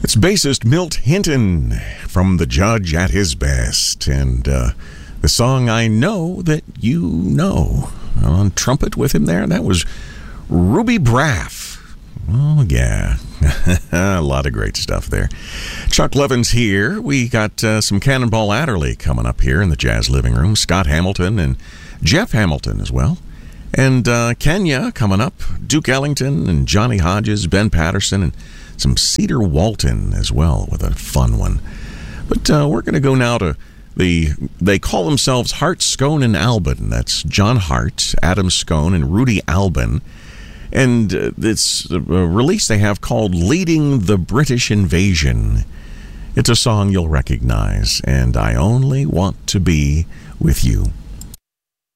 It's bassist Milt Hinton from The Judge at His Best. And the song I Know That You Know. On trumpet with him there, that was Ruby Braff. Oh, yeah. A lot of great stuff there. Chuck Levin's here. We got some Cannonball Adderley coming up here in the Jazz Living Room. Scott Hamilton and Jeff Hamilton as well. And Kenya coming up. Duke Ellington and Johnny Hodges, Ben Patterson, and some Cedar Walton as well with a fun one. But we're going to go now to they call themselves Hart, Scone, and Albin. That's John Hart, Adam Scone, and Rudy Albin. And it's a release they have called Leading the British Invasion. It's a song you'll recognize, and I Only Want to Be With You.